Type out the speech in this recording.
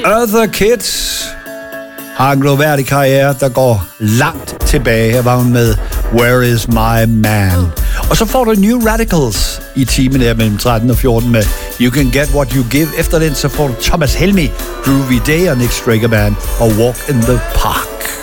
Eartha Kitt har en gloværdig karriere, der går langt tilbage. Her var hun med Where Is My Man. Og så får du New Radicals i timen her mellem 13 og 14 med You Can Get What You Give. Efter den så får du Thomas Helmig, Groovy Day og Nick Straker Band og Walk in the Park.